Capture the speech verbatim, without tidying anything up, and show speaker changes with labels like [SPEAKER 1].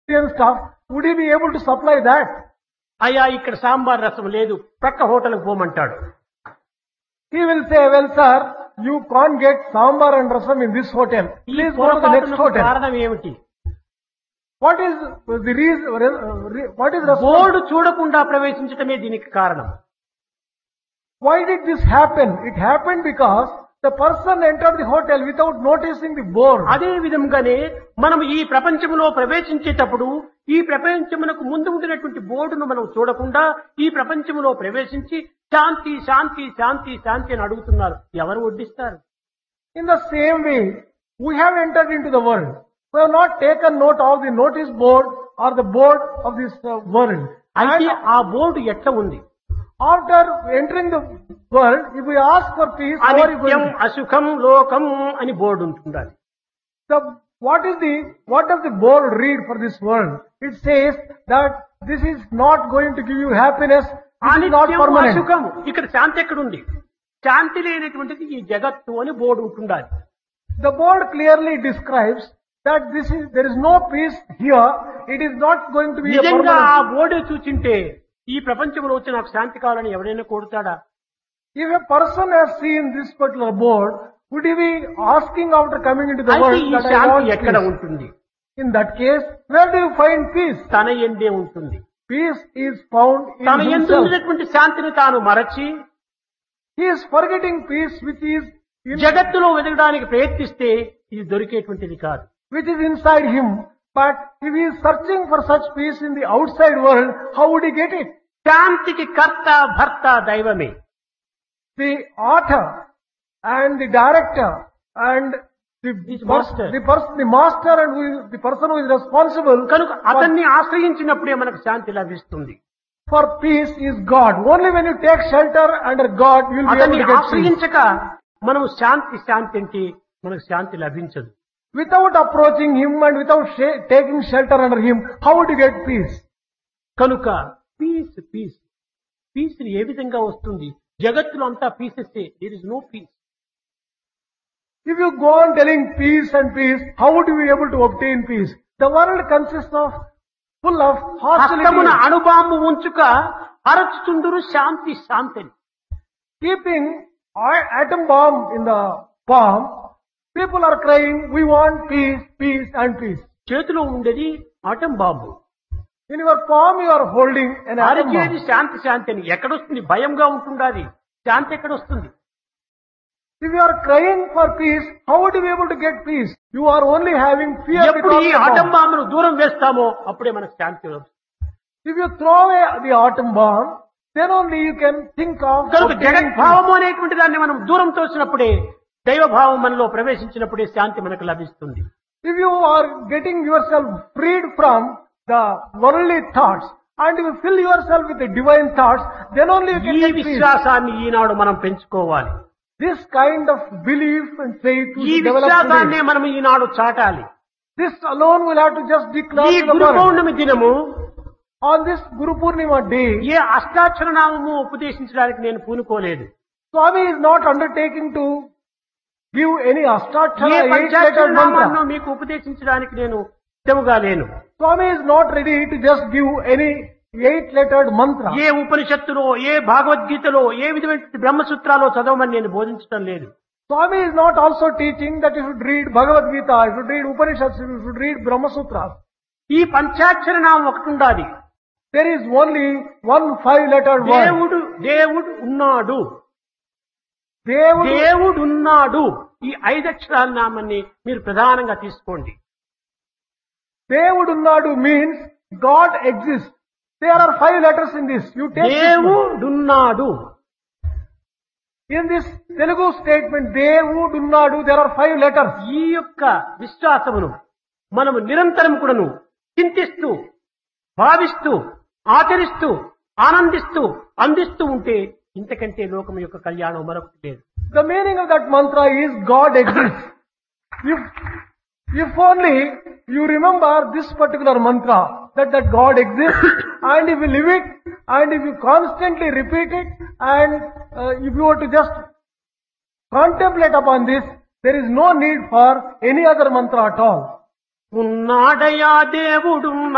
[SPEAKER 1] and stuff, would he be able to supply that?
[SPEAKER 2] అయ్యా ఇక్కడ సాంబార్ రసం లేదు, ప్రక్క హోటల్కి పోమంటాడు.
[SPEAKER 1] He will say, well sir, you can't get sambar and rasam in this hotel.
[SPEAKER 2] ఈ
[SPEAKER 1] Please go to the next
[SPEAKER 2] పొరపాటునకు
[SPEAKER 1] hotel.
[SPEAKER 2] కారణం ఏమిటి?
[SPEAKER 1] What is the reason, what is the
[SPEAKER 2] board చూడకుండా ప్రవేశించటమే దీనికి కారణం.
[SPEAKER 1] Why did this happen? It happened because the person entered the hotel without noticing the board.
[SPEAKER 2] అదే విధంగానే మనం ఈ ప్రపంచంలో ప్రవేశించేటప్పుడు ఈ ప్రపంచమునకు ముందు ఉండినటువంటి బోర్డును మనం చూడకుండా ఈ ప్రపంచంలో ప్రవేశించి శాంతి శాంతి శాంతి శాంతి అని అడుగుతున్నారు. ఎవరు వడ్డిస్తారు?
[SPEAKER 1] In the same way, we have entered into the world. We have not taken note of the notice board or the board of this uh, world.
[SPEAKER 2] అయితే
[SPEAKER 1] And
[SPEAKER 2] ఆ బోర్డు ఎట్లా ఉంది?
[SPEAKER 1] after entering the world, if we ask for peace, how are you
[SPEAKER 2] అనిత్యం
[SPEAKER 1] going to?
[SPEAKER 2] అసుఖం లోకం అని board ఉంటుండాలి.
[SPEAKER 1] The, what is the, what does the board read for this world? It says that this is not going to give you happiness, this is not
[SPEAKER 2] అనిత్యం
[SPEAKER 1] permanent.
[SPEAKER 2] అసుఖం. ఇక్కడ శాంతి ఎక్కడుంది? శాంతి లేనటువంటిది ఈ జగత్తు అని board ఉంటుండాలి.
[SPEAKER 1] The board clearly describes that this is, there is no peace here, it is not going to be a
[SPEAKER 2] నిజంగా ఆ
[SPEAKER 1] permanent.
[SPEAKER 2] బోర్డే చూచింటే ఈ ప్రపంచంలో వచ్చి నాకు శాంతి కావాలని ఎవరైనా కోరుతాడా?
[SPEAKER 1] If a person has seen this particular board, would he be asking after coming into the
[SPEAKER 2] అయితే
[SPEAKER 1] world
[SPEAKER 2] ఈ
[SPEAKER 1] that I
[SPEAKER 2] శాంతి
[SPEAKER 1] want
[SPEAKER 2] ఎక్కడ
[SPEAKER 1] peace?
[SPEAKER 2] ఉంటుంది?
[SPEAKER 1] In that case, where do you find peace?
[SPEAKER 2] తన ఎందే ఉంటుంది.
[SPEAKER 1] Peace is found
[SPEAKER 2] తన
[SPEAKER 1] in
[SPEAKER 2] ఎందు
[SPEAKER 1] himself.
[SPEAKER 2] ఉన్నటువంటి శాంతిని తాను మరచి
[SPEAKER 1] He is forgetting peace which is in,
[SPEAKER 2] జగత్తులో వెతకడానికి ప్రయత్నిస్తే ఇది దొరికేటువంటిది కాదు.
[SPEAKER 1] which is inside him. But if he is searching for such peace in the outside world, how would he get it?
[SPEAKER 2] శాంతికి కర్త భర్త దైవమే.
[SPEAKER 1] The author and the director and the
[SPEAKER 2] His
[SPEAKER 1] pers-
[SPEAKER 2] master.
[SPEAKER 1] the person, the master and who is, the person who is responsible
[SPEAKER 2] కనుక
[SPEAKER 1] for,
[SPEAKER 2] అతన్ని ఆశ్రయించినప్పుడే మనకు శాంతి లభిస్తుంది.
[SPEAKER 1] for peace is God. Only when you take shelter under God, you will be able
[SPEAKER 2] అతన్ని
[SPEAKER 1] to get peace.
[SPEAKER 2] ఆశ్రయించక మనం శాంతి శాంతి అంటే మనకు శాంతి లభించదు.
[SPEAKER 1] Without approaching him and without sh- taking shelter under him, how would you get peace?
[SPEAKER 2] కనుక piece piece piece ఏ విధంగా వస్తుంది? జగత్తులో అంతా pieces, there is no piece.
[SPEAKER 1] If you go on telling peace and peace, how would you be able to obtain peace? The world consists of full of
[SPEAKER 2] హస్తమున
[SPEAKER 1] hostility.
[SPEAKER 2] అణుబాంబు ఉంచుక అరచుచుండురు శాంతి శాంతిని.
[SPEAKER 1] Keeping a- atom bomb in the palm, people are crying, we want peace, peace and peace.
[SPEAKER 2] చేతిలో ఉండేది atom bomb,
[SPEAKER 1] In your palm you are holding an atom
[SPEAKER 2] అరిచేది
[SPEAKER 1] bomb.
[SPEAKER 2] శాంతి శాంతి అని. ఎక్కడొస్తుంది? భయంగా ఉంటుండాలి. శాంతి ఎక్కడొస్తుంది?
[SPEAKER 1] If you are crying for peace, how would you be able to get peace? You are only having fear
[SPEAKER 2] ఎప్పుడు
[SPEAKER 1] because
[SPEAKER 2] ఈ
[SPEAKER 1] of the
[SPEAKER 2] atom
[SPEAKER 1] bomb.
[SPEAKER 2] బాంబును దూరం వేస్తామో అప్పుడే మనకు శాంతి వస్తుంది.
[SPEAKER 1] If you throw away the atom bomb, then only you can think of
[SPEAKER 2] కనుక
[SPEAKER 1] obtaining peace.
[SPEAKER 2] జగద్భావము అనేటువంటి దాన్ని మనం దూరం తోసినప్పుడే, దైవభావం మనలో ప్రవేశించినప్పుడే శాంతి మనకు లభిస్తుంది.
[SPEAKER 1] If you are getting yourself freed from the worldly thoughts and you fill yourself with the divine thoughts, then only you
[SPEAKER 2] ఈ
[SPEAKER 1] can get peace.
[SPEAKER 2] విశ్వాసాన్ని ఈనాడు మనం పెంచుకోవాలి.
[SPEAKER 1] This kind of belief and faith
[SPEAKER 2] ఈ
[SPEAKER 1] will develop
[SPEAKER 2] విశ్వాసాన్ని
[SPEAKER 1] today.
[SPEAKER 2] మనం ఈనాడు చాటాలి.
[SPEAKER 1] This alone will have to just declare
[SPEAKER 2] ఈ
[SPEAKER 1] to the
[SPEAKER 2] Guru
[SPEAKER 1] world.
[SPEAKER 2] పౌర్ణమి దినము
[SPEAKER 1] On this Guru Purnima day,
[SPEAKER 2] ఏ అష్టాక్షర నామము ఉపదేశించడానికి నేను పూనుకోలేదు.
[SPEAKER 1] Swami is not undertaking to give any
[SPEAKER 2] A
[SPEAKER 1] Ashtachara
[SPEAKER 2] పంచాక్షర
[SPEAKER 1] eight-lettered
[SPEAKER 2] నామాన్ని
[SPEAKER 1] mantra.
[SPEAKER 2] మీకు ఉపదేశించడానికి నేను సిద్ధముగా లేను.
[SPEAKER 1] Swami is not ready to just give any eight-lettered mantra.
[SPEAKER 2] ఏ ఉపనిషత్తులో, ఏ భగవద్గీతలో, ఏ విధమైన బ్రహ్మసూత్రాలో చదవమని నేను బోధించడం లేదు.
[SPEAKER 1] Swami is not also teaching that you should read Bhagavad Gita, you should read Upanishads, you should read Brahma Sutras.
[SPEAKER 2] ఈ పంచాక్షర నామం ఒకటి ఉండాలి.
[SPEAKER 1] There is only one five-lettered word.
[SPEAKER 2] దేవుడు దేవుడు ఉన్నాడు,
[SPEAKER 1] Devudu.
[SPEAKER 2] దేవుడు ఉన్నాడు. ఈ ఐదక్షరాల నామాన్ని మీరు ప్రధానంగా తీసుకోండి.
[SPEAKER 1] Devudunnadu means God exists. There are five letters in this. You take this one.
[SPEAKER 2] దేవుడున్నాడు.
[SPEAKER 1] In this Telugu statement, Devudunnadu, there are five letters.
[SPEAKER 2] ఈ యొక్క విశ్వాసమును మనము నిరంతరం కూడాను చింతిస్తూ, భావిస్తూ, ఆచరిస్తూ, ఆనందిస్తూ, అందిస్తూ ఉంటే ఇంతకంటే లోకం యొక్క కళ్యాణం మరొకటి లేదు.
[SPEAKER 1] The meaning of that mantra is God exists. If, if only you remember this particular mantra, that, that God exists, and if you live it, and if you constantly repeat it, and uh, if you were to just contemplate upon this, there is no need for any other mantra at all.
[SPEAKER 2] ఉన్నాడయా దేవుడు